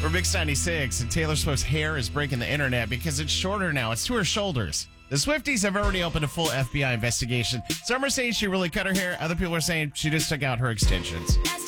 We're Mix 96, and Taylor Swift's hair is breaking the internet because it's shorter now. It's to her shoulders. The Swifties have already opened a full FBI investigation. Some are saying she really cut her hair. Other people are saying she just took out her extensions.